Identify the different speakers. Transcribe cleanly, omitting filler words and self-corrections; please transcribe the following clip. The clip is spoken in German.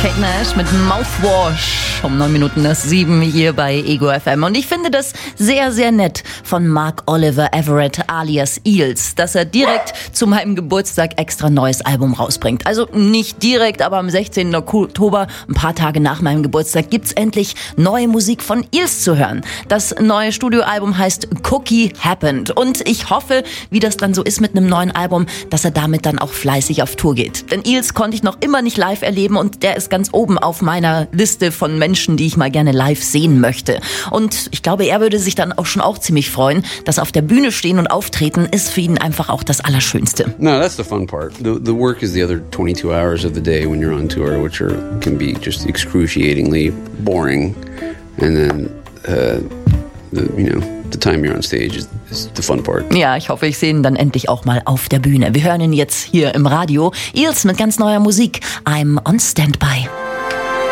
Speaker 1: Kate Nash mit Mouthwash um 7:09 hier bei Ego FM. Und ich finde das sehr, sehr nett von Mark Oliver Everett alias Eels, dass er direkt zu meinem Geburtstag extra neues Album rausbringt. Also nicht direkt, aber am 16. Oktober, ein paar Tage nach meinem Geburtstag, gibt's endlich neue Musik von Eels zu hören. Das neue Studioalbum heißt Cookie Happened. Und ich hoffe, wie das dann so ist mit einem neuen Album, dass er damit dann auch fleißig auf Tour geht. Denn Eels konnte ich noch immer nicht live erleben und der ist ganz oben auf meiner Liste von Menschen, die ich mal gerne live sehen möchte. Und ich glaube, er würde sich dann auch ziemlich freuen, dass auf der Bühne stehen und auftreten ist für ihn einfach auch das Allerschönste.
Speaker 2: No, that's the fun part. The work is the other 22 hours of the day when you're on tour, which can be just excruciatingly boring. And then, the time you're on stage is the fun part.
Speaker 1: Ja, ich hoffe, ich sehe ihn dann endlich auch mal auf der Bühne. Wir hören ihn jetzt hier im Radio. Eels mit ganz neuer Musik. I'm on Standby.